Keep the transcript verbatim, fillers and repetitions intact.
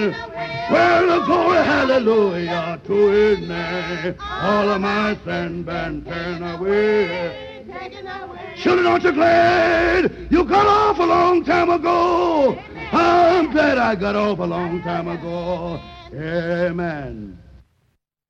win. Well, glory, hallelujah to his name. All of my sin been taken away. Children, aren't you glad you got off a long time ago? I'm glad I got off a long time ago. Amen.